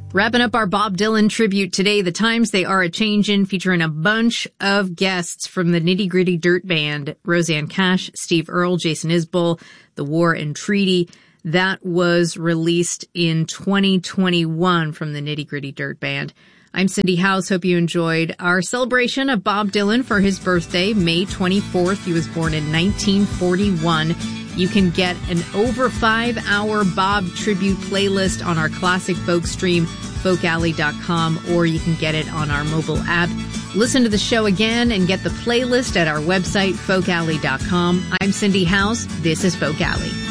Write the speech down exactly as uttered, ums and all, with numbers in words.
Wrapping up our Bob Dylan tribute today, the times they are a-changin', featuring a bunch of guests from the Nitty Gritty Dirt Band, Rosanne Cash, Steve Earle, Jason Isbell, The War and Treaty. That was released in twenty twenty-one from the Nitty Gritty Dirt Band. I'm Cindy House. Hope you enjoyed our celebration of Bob Dylan for his birthday, May twenty-fourth. He was born in nineteen forty-one. You can get an over five-hour Bob tribute playlist on our classic folk stream, folk alley dot com, or you can get it on our mobile app. Listen to the show again and get the playlist at our website, folk alley dot com. I'm Cindy House. This is Folk Alley.